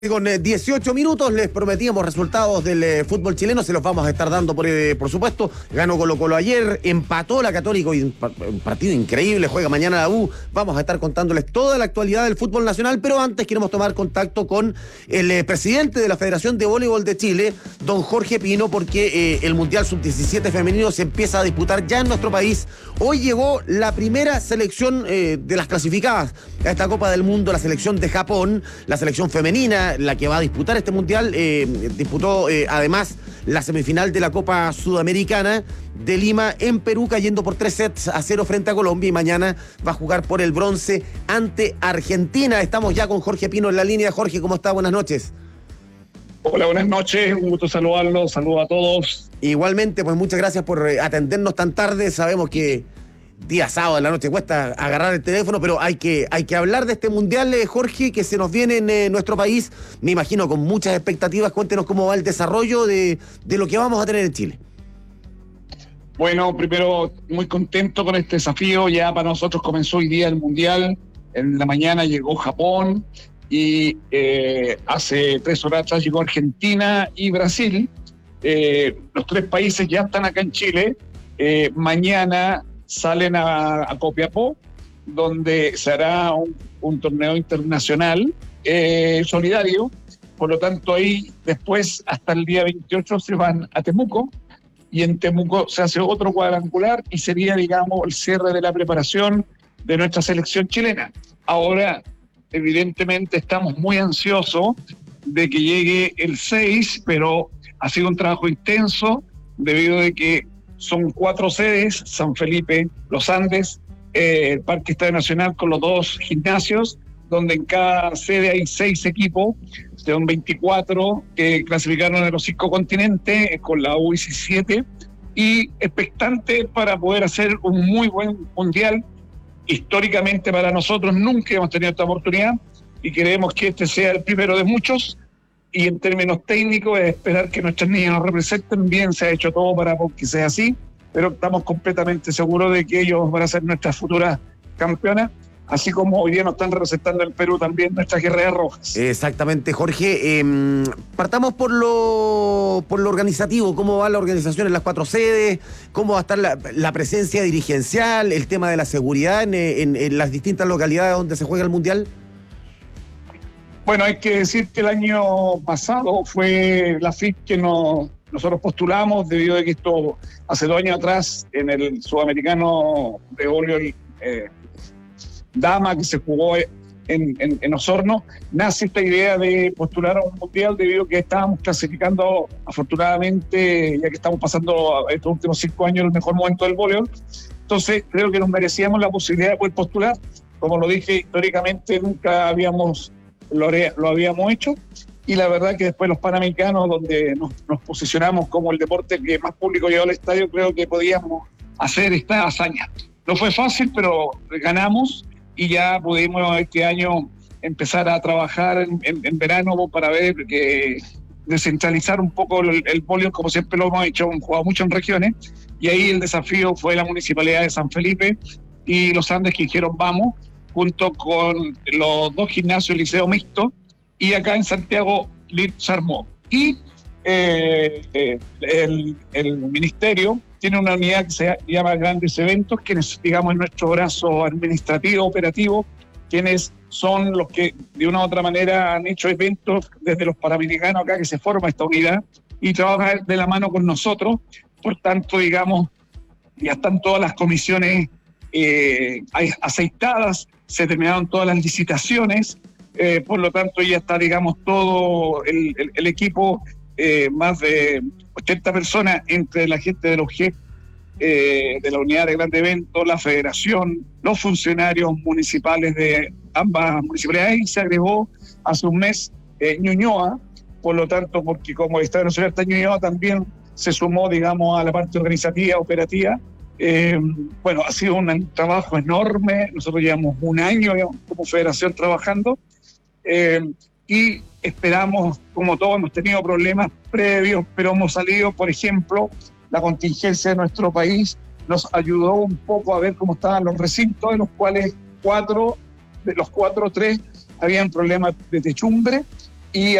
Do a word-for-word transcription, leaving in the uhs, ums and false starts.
Con eh, dieciocho minutos les prometíamos resultados del eh, fútbol chileno, se los vamos a estar dando por, eh, por supuesto. Ganó Colo-Colo ayer, empató la Católica, y un, un partido increíble, juega mañana la U. Vamos a estar contándoles toda la actualidad del fútbol nacional, pero antes queremos tomar contacto con el eh, presidente de la Federación de Voleibol de Chile, don Jorge Pino, porque eh, el Mundial sub diecisiete femenino se empieza a disputar ya en nuestro país. Hoy llegó la primera selección eh, de las clasificadas a esta Copa del Mundo, la selección de Japón, la selección femenina, la que va a disputar este mundial. Eh, disputó eh, además la semifinal de la Copa Sudamericana de Lima en Perú, cayendo por tres sets a cero frente a Colombia, y mañana va a jugar por el bronce ante Argentina. Estamos ya con Jorge Pino en la línea. Jorge, ¿cómo está? Buenas noches. Hola, buenas noches, un gusto saludarlos, saludos a todos. Igualmente, pues muchas gracias por atendernos tan tarde. Sabemos que día sábado en la noche cuesta agarrar el teléfono, pero hay que, hay que hablar de este mundial, eh, Jorge, que se nos viene en eh, nuestro país, me imagino con muchas expectativas. Cuéntenos cómo va el desarrollo de, de lo que vamos a tener en Chile. Bueno, primero, muy contento con este desafío. Ya para nosotros comenzó hoy día el mundial. En la mañana llegó Japón y eh, hace tres horas atrás llegó Argentina y Brasil. Eh, los tres países ya están acá en Chile. Eh, mañana salen a, a Copiapó, donde se hará un, un torneo internacional eh, solidario. Por lo tanto, ahí después, hasta el día veintiocho, se van a Temuco, y en Temuco se hace otro cuadrangular y sería, digamos, el cierre de la preparación de nuestra selección chilena. Ahora, evidentemente, estamos muy ansiosos de que llegue el seis, pero ha sido un trabajo intenso debido a que son cuatro sedes: San Felipe, Los Andes, eh, el Parque Estadio Nacional con los dos gimnasios, donde en cada sede hay seis equipos, son veinticuatro que clasificaron en los cinco continentes con la U diecisiete, y expectante para poder hacer un muy buen mundial. Históricamente para nosotros nunca hemos tenido esta oportunidad y queremos que este sea el primero de muchos. Y en términos técnicos es esperar que nuestras niñas nos representen bien. Se ha hecho todo para que sea así, pero estamos completamente seguros de que ellos van a ser nuestras futuras campeonas, así como hoy día nos están representando en Perú también nuestras guerreras rojas. Exactamente, Jorge. Eh, partamos por lo, por lo organizativo. ¿Cómo va la organización en las cuatro sedes? ¿Cómo va a estar la, la presencia dirigencial? El tema de la seguridad en, en, en las distintas localidades donde se juega el Mundial. Bueno, hay que decir que el año pasado fue la F I C que nos, nosotros postulamos, debido a que esto hace dos años atrás en el Sudamericano de voleibol eh, Dama, que se jugó en, en, en Osorno, nace esta idea de postular a un mundial debido a que estábamos clasificando, afortunadamente, ya que estamos pasando estos últimos cinco años el mejor momento del voleibol. Entonces creo que nos merecíamos la posibilidad de poder postular. Como lo dije, históricamente nunca habíamos Lo, lo habíamos hecho, y la verdad que después los Panamericanos, donde nos, nos posicionamos como el deporte que más público llevó al estadio, creo que podíamos hacer esta hazaña. No fue fácil, pero ganamos, y ya pudimos este año empezar a trabajar en, en, en verano para ver que descentralizar un poco el, el voleibol, como siempre lo hemos hecho, hemos jugado mucho en regiones, y ahí el desafío fue la Municipalidad de San Felipe y Los Andes, que dijeron vamos, junto con los dos gimnasios liceo mixto, y acá en Santiago L I R se armó. Y eh, eh, el, el ministerio tiene una unidad que se llama Grandes Eventos, quienes, digamos, en nuestro brazo administrativo, operativo, quienes son los que de una u otra manera han hecho eventos desde los Panamericanos acá, que se forma esta unidad y trabaja de la mano con nosotros. Por tanto, digamos, ya están todas las comisiones eh, aceitadas, se terminaron todas las licitaciones, eh, por lo tanto ya está, digamos, todo el, el, el equipo, eh, más de ochenta personas, entre la gente de los G E P, eh, de la unidad de grandes eventos, la federación, los funcionarios municipales de ambas municipalidades, y se agregó hace un mes eh, Ñuñoa, por lo tanto, porque como el Estadio Nacional está en Ñuñoa, también se sumó, digamos, a la parte organizativa, operativa. Eh, bueno, ha sido un trabajo enorme. Nosotros llevamos un año como federación trabajando, eh, y esperamos, como todos, hemos tenido problemas previos, pero hemos salido. Por ejemplo, la contingencia de nuestro país nos ayudó un poco a ver cómo estaban los recintos, de los cuales cuatro, de los cuatro, tres habían problemas de techumbre, y